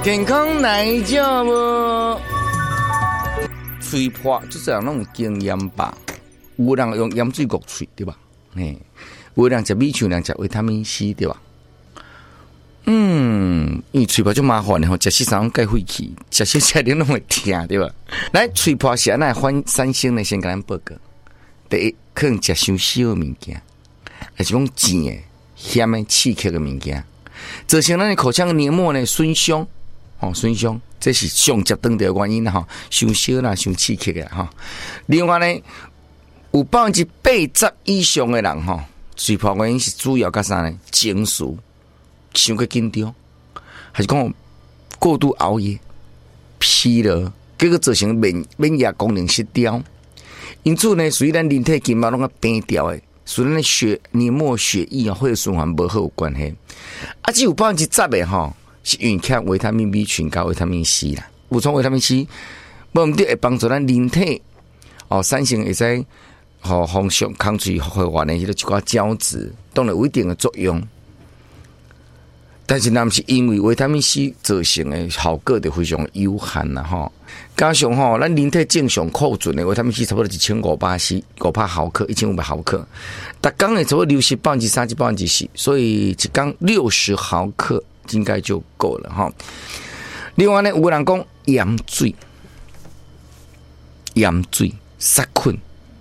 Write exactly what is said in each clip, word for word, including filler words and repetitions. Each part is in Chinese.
健康来叫无？吹破就是有那种经验吧。有人用盐水焗吹，对吧？嘿，有人食米酒，有人食维他命 C， 对吧？嗯，因为吹破就麻烦了吼，食些啥盖晦气，食些菜你拢会疼，对吧？来，吹破是安那反三星呢？先甲咱报告。第一，可能食伤少的物件，还是讲甜的、咸的、刺激的物件，造成咱的口腔黏膜呢损伤，哦，损伤，这是上接当的原因哈，伤少啦，伤刺激的哈。另外呢，有百分之八十以上的人哈，吹破原因是主要甲啥呢？情绪伤过紧张，还是讲过度熬夜、疲劳，结果造成免免疫功能失调。因此呢，随咱人体筋毛拢个变调诶，随咱血黏膜血液啊，血循环无好有关系。啊，只有百分之十诶吼，是因缺维他命 B 群加维他命 C 啦。补充维他命 C， 无毋对会帮助咱人体哦，产生会使吼方向抗水会换的迄个一寡胶质，当然有一定的作用。但是，若毋是因为维他命 C 造成的效果就非常有限啦吼。加上吼，咱人体正常库存的维他命 C 差不多一千五百 C， 五百毫克，一千五百毫克，逐工会差不多流失百分之三至百分之四，所以一工六十毫克应该就够了哈。另外呢，有人讲盐水，盐水杀菌，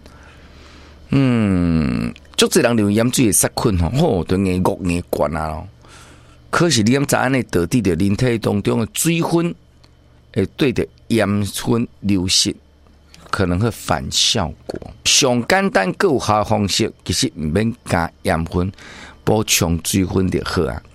嗯，足侪人用盐水会杀菌吼，吼，就硬恶硬管啊咯。可是你敢知安尼导致着人体当中的水分会对着盐分流失，可能会反效果。上简单个有效的方式，其实毋免加盐分，补充水分就好啊。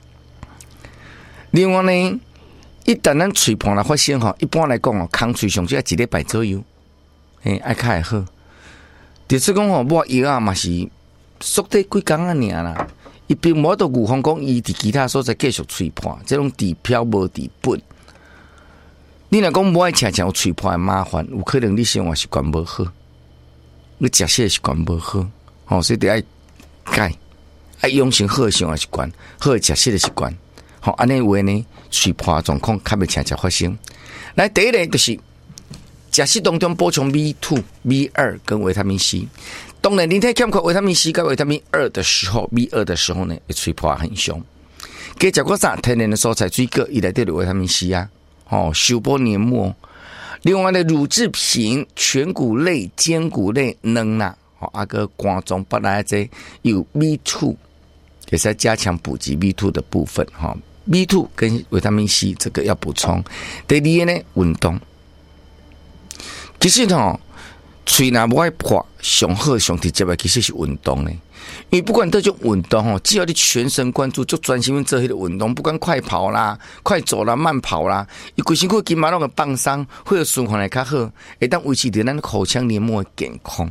另外呢，一旦咱吹破来发生吼，一般来讲哦，空吹上只要一礼拜左右，嘿，爱较会好。就是讲吼，抹药啊嘛是缩短几工啊尔啦。伊并无到预防讲伊伫其他所在继续吹破，这种治标无治本。你若讲无爱常常有吹破的麻烦，有可能你生活习惯无好，你食食习惯无好，吼、哦，所以得爱改，爱养成好的生活习惯，好的食食的习惯，吼、哦，安尼话呢，吹破状况较袂常常发生。来，第一个就是食食当中补充 B 二、B 二跟维他命 C。当然，人体欠缺维他命 C 跟维他命二的时候 ，B 二的时候呢，会吹破很凶。加食过啥天然的蔬菜水果，伊内底有维他命 C 啊，哦，修补黏膜。另外的乳制品、全谷类、坚果类、蛋啦，哦，啊个肝脏不来这有 B 二，也是要加强补给 B 二的部分哈。B 二跟维他命 C 这个要补充。第二呢，运动。其实吼。喙若无爱破，上好上直接的其实是运动呢。因为不管这种运动吼，只要你全神贯注，就专心做迄个运动，不管快跑啦、快走啦、慢跑啦，伊规身躯筋毛拢会放松，血循环会较好，会当维持着咱口腔黏膜的健康。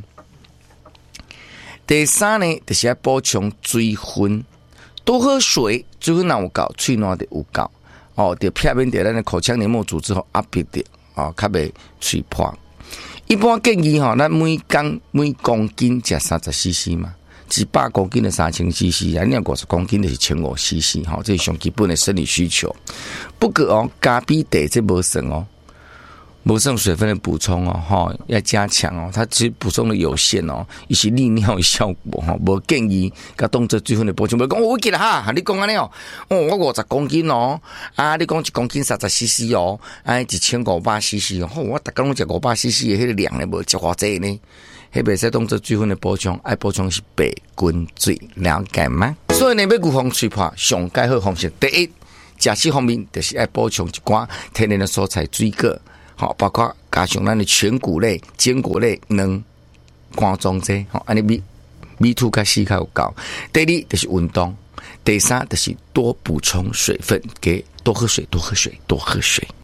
第三呢，就是要补充水分，多喝水，水分若有够，喙暖就有够，哦，就避免着咱的口腔黏膜组织吼压迫着，哦，较袂吹破。一般建议吼，咱每工每公斤食三十 C C 嘛，一百公斤的三千 C C 啊，你若五十公斤就是千五 C C 吼，这是上基本的生理需求。不过哦，加比地这无算哦，无算水分的补充哦，吼要加强哦，它其实补充的有限哦，伊是利尿的效果吼，无建议甲动作水分的补充。无讲我记啦哈，你讲安尼哦，哦我五十公斤哦，啊你讲一公斤三十 C C 哦，啊一千五百 C C 哦，吼我逐工拢食五百 C C 的迄个量咧，无食偌济呢？迄袂使当做水分的补充，爱补充是白滚水，了解吗？所以呢，要预防吹破，上佳好方式，第一，食食方面就是爱补充一寡天然的蔬菜水果，好，包括加上咱的全谷类、坚果类、蛋、肝脏这，好，安尼 B B 二加 C 较有够。第二就是运动，第三就是多补充水分，给多喝水，多喝水，多喝水。